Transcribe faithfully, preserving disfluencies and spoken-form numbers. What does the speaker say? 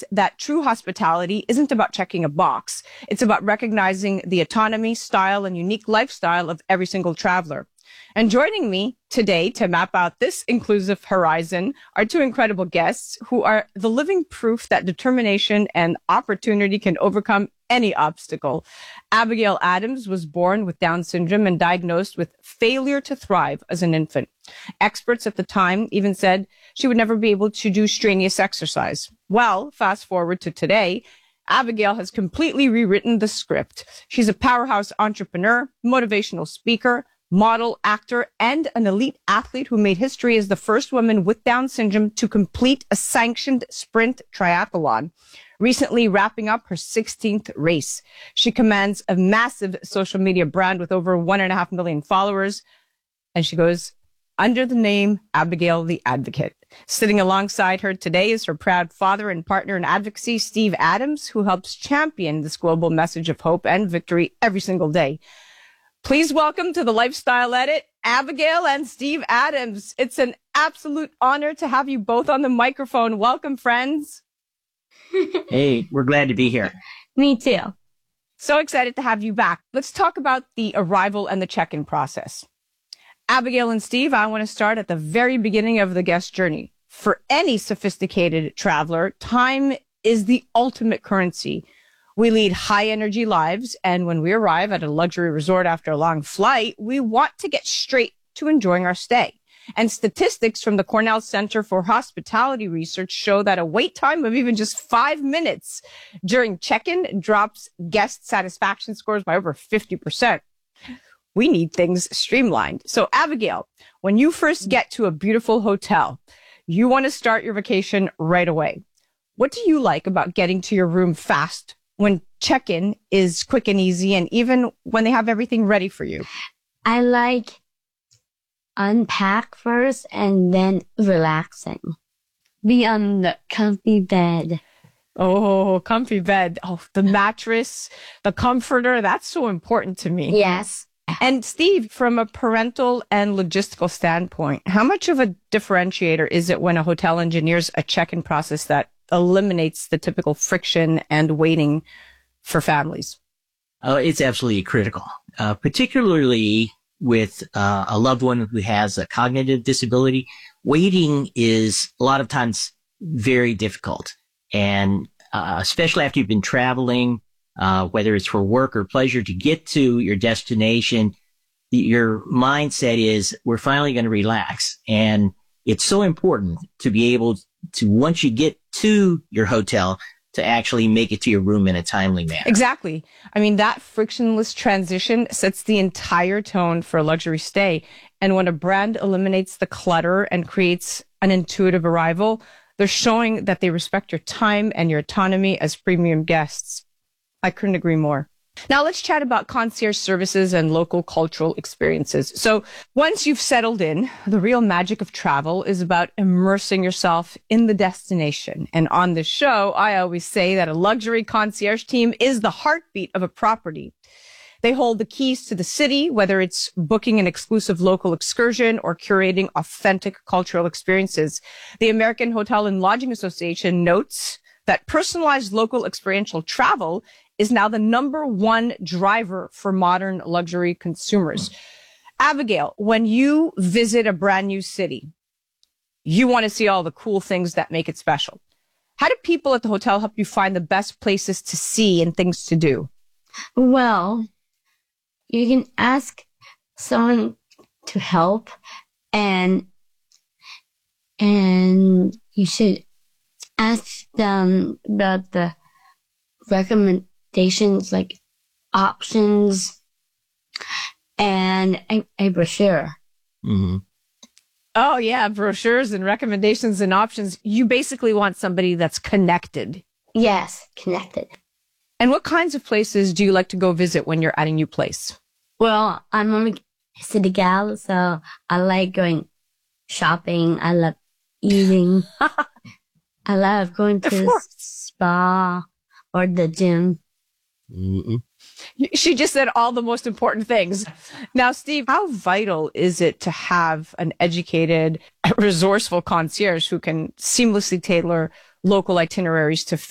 reminds that true hospitality isn't about checking a box. It's about recognizing the autonomy, style, and unique lifestyle of every single traveler. And joining me today to map out this inclusive horizon are two incredible guests who are the living proof that determination and opportunity can overcome any obstacle. Abigail Adams was born with Down syndrome and diagnosed with failure to thrive as an infant. Experts at the time even said she would never be able to do strenuous exercise. Well, fast forward to today, Abigail has completely rewritten the script. She's a powerhouse entrepreneur, motivational speaker, model, actor, and an elite athlete who made history as the first woman with Down syndrome to complete a sanctioned sprint triathlon, recently wrapping up her sixteenth race. She commands a massive social media brand with over one and a half million followers, and she goes under the name Abigail the Advocate. Sitting alongside her today is her proud father and partner in advocacy, Steve Adams, who helps champion this global message of hope and victory every single day. Please welcome to the Lifestyle Edit, Abigail and Steve Adams. It's an absolute honor to have you both on the microphone. Welcome, friends. Hey, we're glad to be here. Me too. So excited to have you back. Let's talk about the arrival and the check-in process. Abigail and Steve, I want to start at the very beginning of the guest journey. For any sophisticated traveler, time is the ultimate currency. We lead high-energy lives, and when we arrive at a luxury resort after a long flight, we want to get straight to enjoying our stay. And statistics from the Cornell Center for Hospitality Research show that a wait time of even just five minutes during check-in drops guest satisfaction scores by over fifty percent. We need things streamlined. So, Abigail, when you first get to a beautiful hotel, you want to start your vacation right away. What do you like about getting to your room fast when check-in is quick and easy, and even when they have everything ready for you? I like unpack first and then relaxing. Be on the comfy bed. Oh, comfy bed. Oh, the mattress, the comforter. That's so important to me. Yes. And Steve, from a parental and logistical standpoint, how much of a differentiator is it when a hotel engineers a check-in process that eliminates the typical friction and waiting for families? Oh, it's absolutely critical, uh, particularly with uh, a loved one who has a cognitive disability. Waiting is a lot of times very difficult. And uh, especially after you've been traveling, uh, whether it's for work or pleasure, to get to your destination, your mindset is, we're finally going to relax. And it's so important to be able to, once you get to your hotel, to actually make it to your room in a timely manner. Exactly. I mean, that frictionless transition sets the entire tone for a luxury stay. And when a brand eliminates the clutter and creates an intuitive arrival, they're showing that they respect your time and your autonomy as premium guests. I couldn't agree more. Now let's chat about concierge services and local cultural experiences. So once you've settled in, the real magic of travel is about immersing yourself in the destination. And on this show, I always say that a luxury concierge team is the heartbeat of a property. They hold the keys to the city, whether it's booking an exclusive local excursion or curating authentic cultural experiences. The American Hotel and Lodging Association notes that personalized local experiential travel is now the number one driver for modern luxury consumers. Abigail, when you visit a brand new city, you want to see all the cool things that make it special. How do people at the hotel help you find the best places to see and things to do? Well, you can ask someone to help, and and you should ask them about the recommendations, like options, and a, a brochure. Mm-hmm. Oh, yeah, brochures and recommendations and options. You basically want somebody that's connected. Yes, connected. And what kinds of places do you like to go visit when you're at a new place? Well, I'm a city gal, so I like going shopping. I love eating. I love going to the spa or the gym. Mm-mm. She just said all the most important things. Now, Steve, how vital is it to have an educated, resourceful concierge who can seamlessly tailor local itineraries to